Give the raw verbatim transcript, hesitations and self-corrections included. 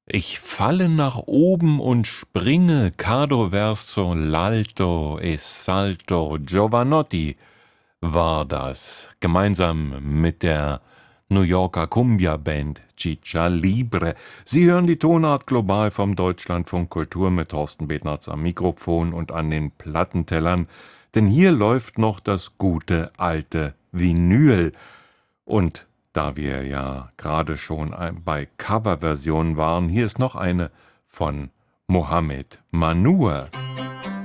Ich falle nach oben und springe, Cado verso l'alto e salto. Giovanotti war das, gemeinsam mit der New Yorker Cumbia-Band Chicha Libre. Sie hören die Tonart global vom Deutschlandfunk Kultur mit Thorsten Bednarz am Mikrofon und an den Plattentellern, denn hier läuft noch das gute alte Vinyl. Und da wir ja gerade schon ein- bei Coverversionen waren, hier ist noch eine von Mohammed Manur.